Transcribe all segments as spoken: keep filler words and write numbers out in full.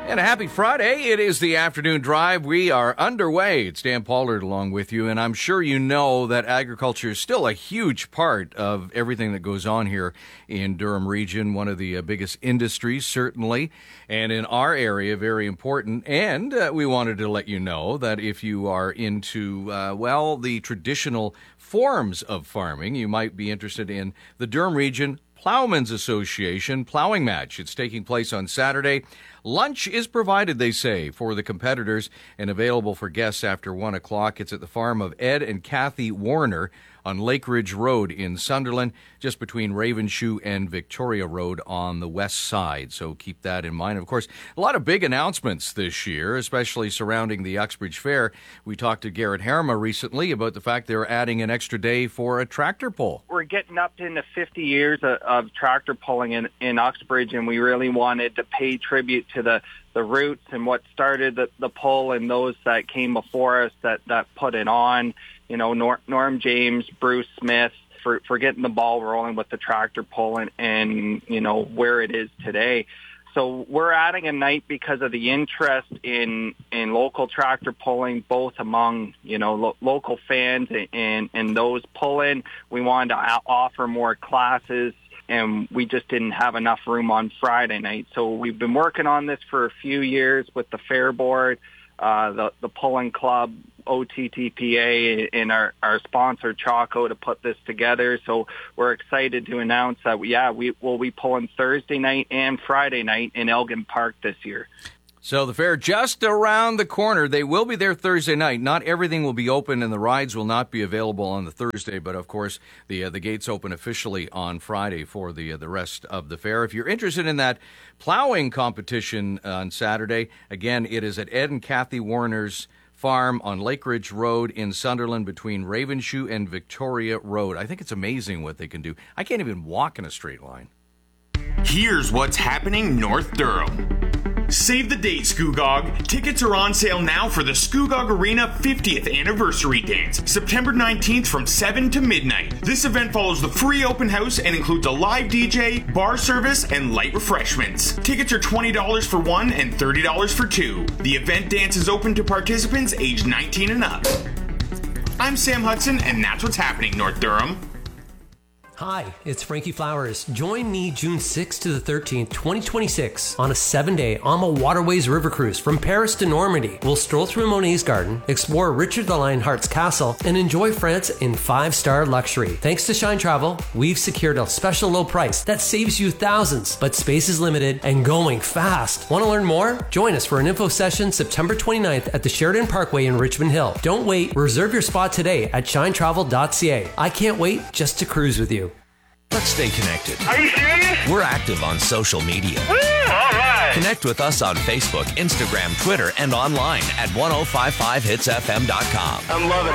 And a happy Friday. It is the afternoon drive. We are underway. It's Dan Pollard along with you, and I'm sure you know that agriculture is still a huge part of everything that goes on here in Durham region, one of the uh, biggest industries, certainly, and in our area, very important. And uh, we wanted to let you know that if you are into, uh, well, the traditional forms of farming, you might be interested in the Durham Region Plowmen's Association Plowing Match. It's taking place on Saturday. Lunch is provided, they say, for the competitors and available for guests after one o'clock. It's at the farm of Ed and Kathy Warner on Lake Ridge Road in Sunderland, just between Ravenshoe and Victoria Road on the west side. So keep that in mind. Of course, a lot of big announcements this year, especially surrounding the Uxbridge Fair. We talked to Garrett Harima recently about the fact they're adding an extra day for a tractor pull. We're getting up into fifty years of, of tractor pulling in, in Uxbridge, and we really wanted to pay tribute to the, the roots and what started the, the pull and those that came before us that, that put it on. You know, Norm, Norm James, Bruce Smith, for, for getting the ball rolling with the tractor pull and, and, you know, where it is today. So we're adding a night because of the interest in, in local tractor pulling, both among, you know, lo- local fans and, and, and those pulling. We wanted to offer more classes, and we just didn't have enough room on Friday night. So we've been working on this for a few years with the Fair Board, uh, the, the Pulling Club, O T T P A, and our, our sponsor, Chaco, to put this together. So we're excited to announce that, yeah, we will be pulling Thursday night and Friday night in Elgin Park this year. So the fair just around the corner. They will be there Thursday night. Not everything will be open, and the rides will not be available on the Thursday. But of course, the uh, the gates open officially on Friday for the uh, the rest of the fair. If you're interested in that plowing competition on Saturday, again, it is at Ed and Kathy Warner's farm on Lake Ridge Road in Sunderland between Ravenshoe and Victoria Road. I think it's amazing what they can do. I can't even walk in a straight line. Here's what's happening North Durham. Save the date, Scugog. Tickets are on sale now for the Scugog Arena fiftieth Anniversary Dance, September nineteenth from seven to midnight. This event follows the free open house and includes a live D J, bar service, and light refreshments. Tickets are twenty dollars for one and thirty dollars for two. The event dance is open to participants aged nineteen and up. I'm Sam Hudson, and that's what's happening North Durham. Hi, it's Frankie Flowers. Join me June sixth to the thirteenth, twenty twenty-six on a seven-day AMA Waterways River Cruise from Paris to Normandy. We'll stroll through Monet's Garden, explore Richard the Lionheart's castle, and enjoy France in five-star luxury. Thanks to Shine Travel, we've secured a special low price that saves you thousands, but space is limited and going fast. Want to learn more? Join us for an info session September twenty-ninth at the Sheridan Parkway in Richmond Hill. Don't wait. Reserve your spot today at shine travel dot c a. I can't wait just to cruise with you. Let's stay connected. Are you serious? We're active on social media. Woo, all right. Connect with us on Facebook, Instagram, Twitter, and online at ten fifty-five hits f m dot com. I'm loving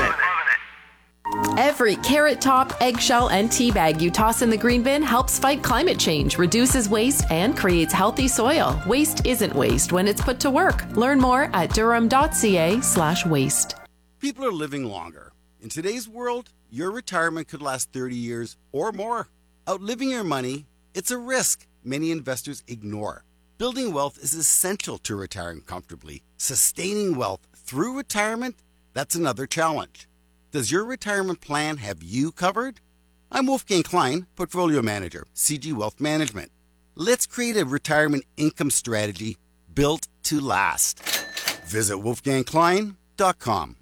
it. Every carrot top, eggshell, and tea bag you toss in the green bin helps fight climate change, reduces waste, and creates healthy soil. Waste isn't waste when it's put to work. Learn more at durham dot c a slash waste. People are living longer. In today's world, your retirement could last thirty years or more. Outliving your money, it's a risk many investors ignore. Building wealth is essential to retiring comfortably. Sustaining wealth through retirement, that's another challenge. Does your retirement plan have you covered? I'm Wolfgang Klein, Portfolio Manager, C G Wealth Management. Let's create a retirement income strategy built to last. Visit wolfgang klein dot com.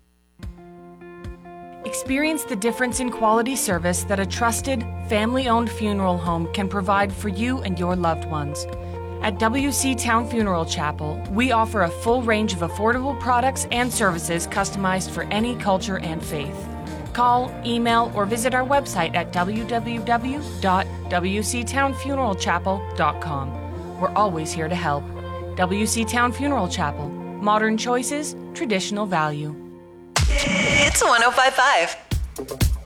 Experience the difference in quality service that a trusted, family-owned funeral home can provide for you and your loved ones. At W C Town Funeral Chapel, we offer a full range of affordable products and services customized for any culture and faith. Call, email, or visit our website at w w w dot w c town funeral chapel dot com. We're always here to help. W C Town Funeral Chapel. Modern choices, traditional value. It's one oh five point five.